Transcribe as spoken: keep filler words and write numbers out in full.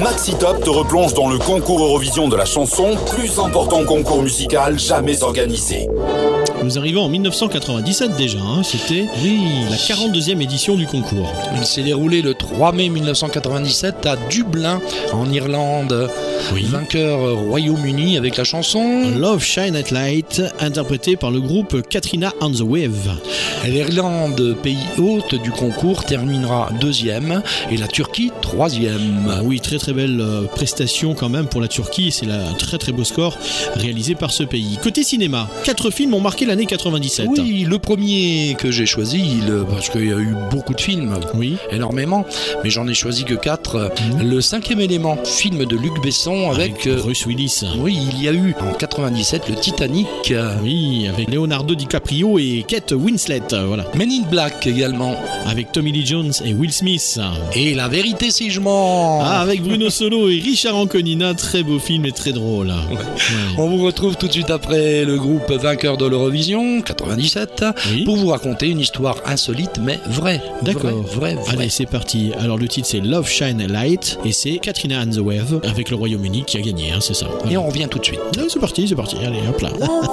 Maxi Top te replonge dans le concours Eurovision de la chanson, plus important concours musical jamais organisé. Nous arrivons en dix-neuf cent quatre-vingt-dix-sept déjà, hein. C'était oui, la quarante-deuxième édition du concours. Il s'est déroulé le trois mai mille neuf cent quatre-vingt-dix-sept à Dublin, en Irlande. Oui. Vainqueur Royaume-Uni avec la chanson Love Shine at Light, interprétée par le groupe Katrina and the Wave. L'Irlande, pays hôte du concours, terminera deuxième et la Turquie troisième. Ah oui, très très belle euh, prestation quand même pour la Turquie. C'est la, un très très beau score réalisé par ce pays. Côté cinéma, quatre films ont marqué l'année quatre-vingt-dix-sept. Oui, le premier que j'ai choisi, le, parce qu'il y a eu beaucoup de films, oui, énormément, mais j'en ai choisi que quatre. Mmh. Le cinquième élément, film de Luc Besson avec, avec Bruce Willis. Oui, il y a eu en quatre-vingt-dix-sept le Titanic. Oui, avec Leonardo DiCaprio et Kate Winslet. Voilà. Men in Black également. Avec Tommy Lee Jones et Will Smith. Et La vérité si je mens. Ah, avec Bruno Solo et Richard Anconina. Très beau film et très drôle. Ouais. Ouais. On vous retrouve tout de suite après le groupe vainqueur de l'Eurovision quatre-vingt-dix-sept, oui, pour vous raconter une histoire insolite mais vraie. D'accord. Vrai, vrai, vrai. Allez, c'est parti. Alors le titre c'est Love Shine a Light et c'est Katrina and the Wave avec le Royaume-Uni qui a gagné, hein, c'est ça. Voilà. Et on revient tout de suite. Allez, c'est parti, c'est parti. Allez, hop là.